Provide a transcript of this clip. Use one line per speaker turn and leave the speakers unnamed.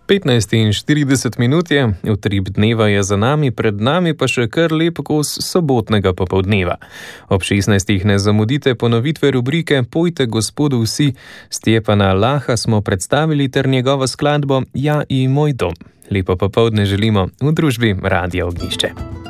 15:40 je, utrip dneva je za nami, pred nami pa še kar lep kos sobotnega popoldneva. Ob 16. ne zamudite ponovitve rubrike Pojte Gospodu vsi. Stjepana Laha smo predstavili ter njegovo skladbo Ja i moj dom. Lepo popoldne želimo v družbi Radia Ognjišče.